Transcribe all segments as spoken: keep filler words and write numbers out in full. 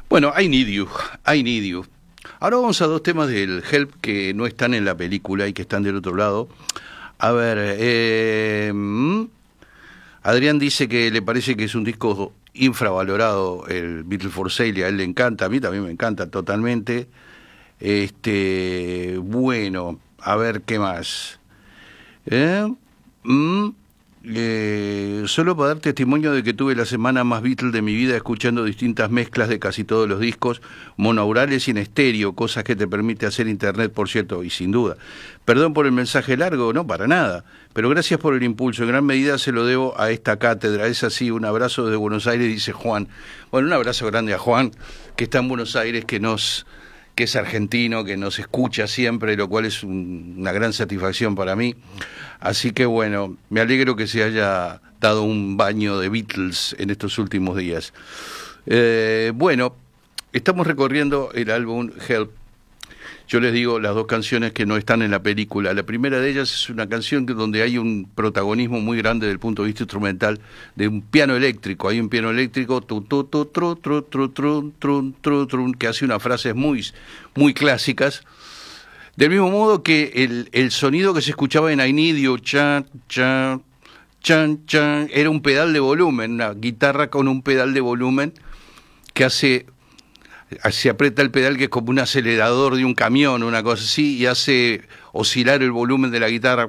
Bueno, I Need You, I Need You. Ahora vamos a dos temas del Help que no están en la película y que están del otro lado. A ver, eh, Adrián dice que le parece que es un disco infravalorado, el Beatles for Sale, y a él le encanta, a mí también me encanta totalmente. Este, bueno, a ver qué más. ¿Eh? ¿Mm? Eh, solo para dar testimonio de que tuve la semana más Beatles de mi vida escuchando distintas mezclas de casi todos los discos, monoaurales y en estéreo, cosas que te permite hacer internet, por cierto, y sin duda. Perdón por el mensaje largo, no, para nada, pero gracias por el impulso, en gran medida se lo debo a esta cátedra. Es así, un abrazo desde Buenos Aires, dice Juan. Bueno, un abrazo grande a Juan, que está en Buenos Aires, que nos... que es argentino, que nos escucha siempre, lo cual es un, una gran satisfacción para mí. Así que bueno, me alegro que se haya dado un baño de Beatles en estos últimos días. Eh, bueno, estamos recorriendo el álbum Help. Yo les digo las dos canciones que no están en la película. La primera de ellas es una canción que, donde hay un protagonismo muy grande desde el punto de vista instrumental, de un piano eléctrico. Hay un piano eléctrico tu, tu, tu, tru, tru, tru, tru, tru, tru, tru, que hace unas frases muy, muy clásicas. Del mismo modo que el, el sonido que se escuchaba en I Need You, chan, chan, chan, chan, era un pedal de volumen, una guitarra con un pedal de volumen que hace... se aprieta el pedal, que es como un acelerador de un camión, una cosa así, y hace oscilar el volumen de la guitarra.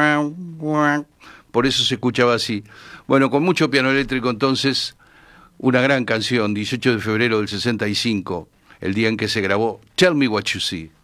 Por eso se escuchaba así. Bueno, con mucho piano eléctrico, entonces, una gran canción, dieciocho de febrero del sesenta y cinco, el día en que se grabó Tell Me What You See.